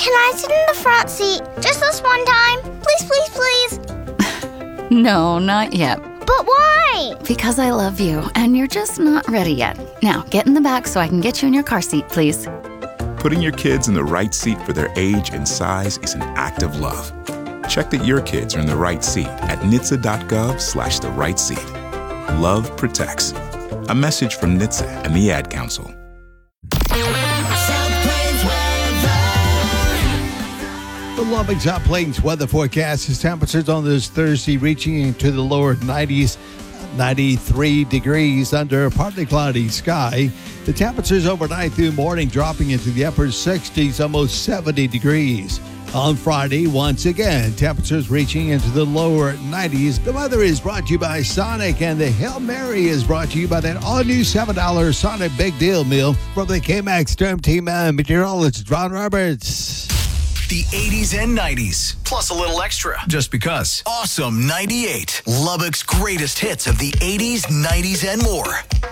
Can I sit in the front seat just this one time? Please, please, please. No, not yet. But why? Because I love you, and you're just not ready yet. Now, get in the back so I can get you in your car seat, please. Putting your kids in the right seat for their age and size is an act of love. Check that your kids are in the right seat at NHTSA.gov/the right seat. Love protects. A message from NHTSA and the Ad Council. The Lubbock South Plains weather forecast is temperatures on this Thursday reaching into the lower 90s, 93 degrees under a partly cloudy sky. The temperatures overnight through morning dropping into the upper 60s, almost 70 degrees. On Friday, once again, temperatures reaching into the lower 90s. The weather is brought to you by Sonic, and the Hail Mary is brought to you by that all-new $7 Sonic Big Deal meal from the K-Max Storm Team and meteorologist Ron Roberts. The 80s and 90s, plus a little extra, just because. Awesome 98, Lubbock's greatest hits of the 80s, 90s, and more.